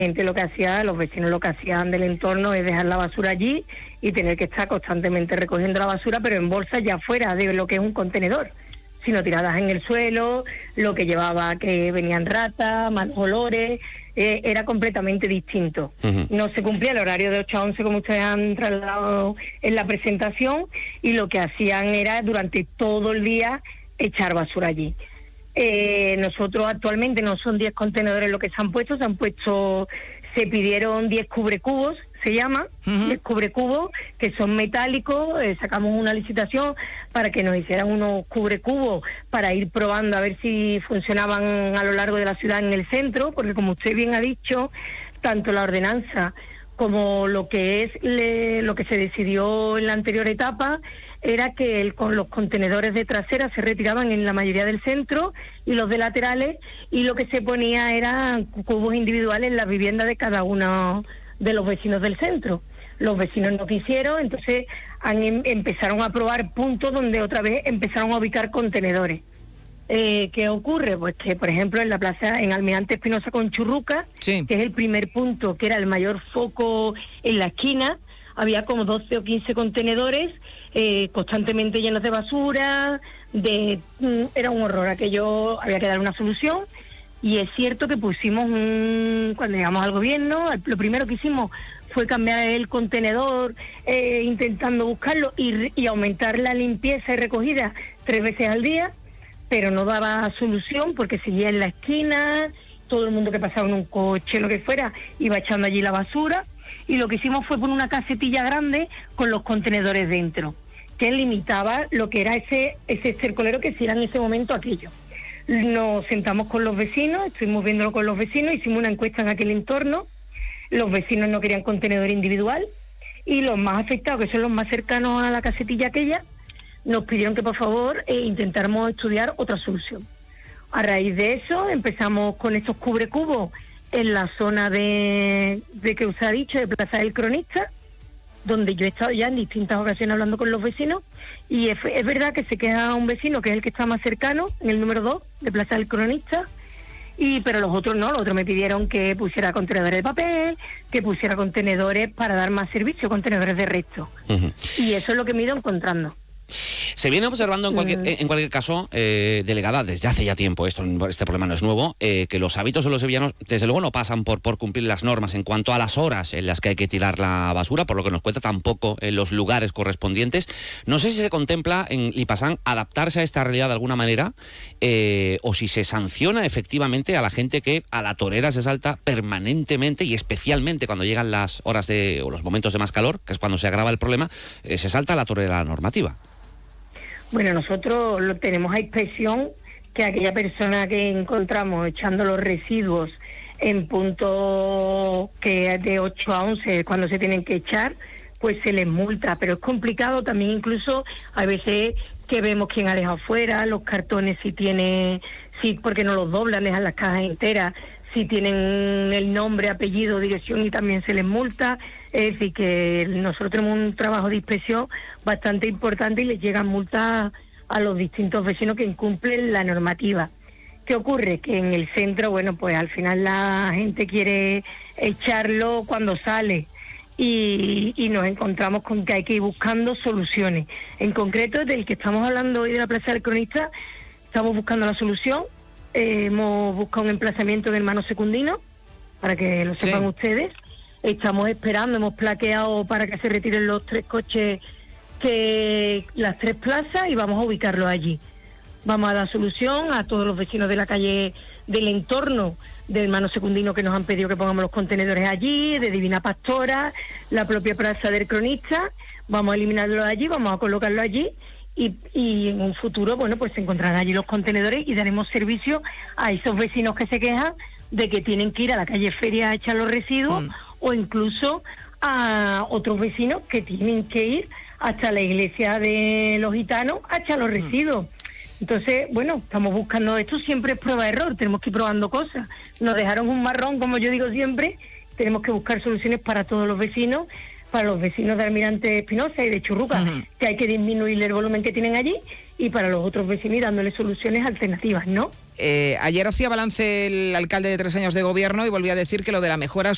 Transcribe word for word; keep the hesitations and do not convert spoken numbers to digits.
gente lo que hacía, los vecinos lo que hacían del entorno es dejar la basura allí y tener que estar constantemente recogiendo la basura, pero en bolsas ya fuera de lo que es un contenedor, sino tiradas en el suelo, lo que llevaba que venían ratas, malos olores, eh, era completamente distinto. Uh-huh. No se cumplía el horario de ocho a once como ustedes han trasladado en la presentación, y lo que hacían era durante todo el día echar basura allí. Eh, nosotros actualmente no son diez contenedores lo que se han puesto, se han puesto, se pidieron diez cubrecubos, se llama, uh-huh. diez cubrecubos, que son metálicos. Eh, sacamos una licitación para que nos hicieran unos cubrecubos para ir probando a ver si funcionaban a lo largo de la ciudad en el centro, porque como usted bien ha dicho, tanto la ordenanza como lo que es le, lo que se decidió en la anterior etapa era que el, con los contenedores de trasera se retiraban en la mayoría del centro y los de laterales, y lo que se ponía eran cubos individuales en la vivienda de cada uno de los vecinos del centro. Los vecinos no quisieron, entonces han, em, empezaron a probar puntos donde otra vez empezaron a ubicar contenedores. Eh, ¿Qué ocurre? Pues que, por ejemplo, en la plaza, en Almirante Espinosa con Churruca, sí. que es el primer punto, que era el mayor foco en la esquina, había como doce o quince contenedores eh, constantemente llenos de basura, de mm, era un horror, aquello había que dar una solución. Y es cierto que pusimos un, cuando llegamos al gobierno, lo primero que hicimos fue cambiar el contenedor, eh, intentando buscarlo y, y aumentar la limpieza y recogida tres veces al día, pero no daba solución porque seguía en la esquina, todo el mundo que pasaba en un coche, lo que fuera, iba echando allí la basura, y lo que hicimos fue poner una casetilla grande con los contenedores dentro, que limitaba lo que era ese, ese estercolero que se era en ese momento aquello. Nos sentamos con los vecinos, estuvimos viéndolo con los vecinos, hicimos una encuesta en aquel entorno, los vecinos no querían contenedor individual, y los más afectados, que son los más cercanos a la casetilla aquella, nos pidieron que por favor eh, intentáramos estudiar otra solución. A raíz de eso empezamos con estos cubrecubos en la zona de, de que usted ha dicho, de Plaza del Cronista, donde yo he estado ya en distintas ocasiones hablando con los vecinos, y es, es verdad que se queda un vecino que es el que está más cercano, en el número dos de Plaza del Cronista, y pero los otros no, los otros me pidieron que pusiera contenedores de papel, que pusiera contenedores para dar más servicio, contenedores de resto. Uh-huh. Y eso es lo que me he ido encontrando. Se viene observando en cualquier, en cualquier caso, eh, delegada, desde hace ya tiempo, esto, este problema no es nuevo, eh, que los hábitos de los sevillanos, desde luego, no pasan por, por cumplir las normas en cuanto a las horas en las que hay que tirar la basura, por lo que nos cuenta tampoco en los lugares correspondientes. No sé si se contempla en Lipasan adaptarse a esta realidad de alguna manera, eh, o si se sanciona efectivamente a la gente que a la torera se salta permanentemente, y especialmente cuando llegan las horas de, o los momentos de más calor, que es cuando se agrava el problema, eh, se salta a la torera la normativa. Bueno, nosotros lo tenemos a inspección que aquella persona que encontramos echando los residuos en punto que de ocho a once cuando se tienen que echar, pues se les multa, pero es complicado también, incluso a veces que vemos quién ha dejado fuera, los cartones si tiene, si porque no los doblan, dejan las cajas enteras, si tienen el nombre, apellido, dirección, y también se les multa. Es decir, que nosotros tenemos un trabajo de inspección bastante importante y les llegan multas a los distintos vecinos que incumplen la normativa. ¿Qué ocurre? Que en el centro, bueno, pues al final la gente quiere echarlo cuando sale y, y nos encontramos con que hay que ir buscando soluciones. En concreto, del que estamos hablando hoy de la Plaza del Cronista, estamos buscando la solución. Eh, hemos buscado un emplazamiento en Hermano Secundino, para que lo sepan sí. ustedes. Estamos esperando, hemos plaqueado para que se retiren los tres coches, que las tres plazas, y vamos a ubicarlos allí. Vamos a dar solución a todos los vecinos de la calle del entorno de Hermano Secundino que nos han pedido que pongamos los contenedores allí, de Divina Pastora, la propia Plaza del Cronista. Vamos a eliminarlos allí, vamos a colocarlos allí, y, y en un futuro, bueno, pues se encontrarán allí los contenedores y daremos servicio a esos vecinos que se quejan de que tienen que ir a la calle Feria a echar los residuos, mm. o incluso a otros vecinos que tienen que ir hasta la iglesia de los gitanos a echar los residuos. Mm. Entonces, bueno, estamos buscando, esto siempre es prueba de error, tenemos que ir probando cosas. Nos dejaron un marrón, como yo digo siempre, tenemos que buscar soluciones para todos los vecinos, para los vecinos de Almirante Espinosa y de Churruca, uh-huh. que hay que disminuir el volumen que tienen allí, y para los otros vecinos y dándoles soluciones alternativas, ¿no? Eh, ayer hacía balance el alcalde de tres años de gobierno y volvía a decir que lo de la mejora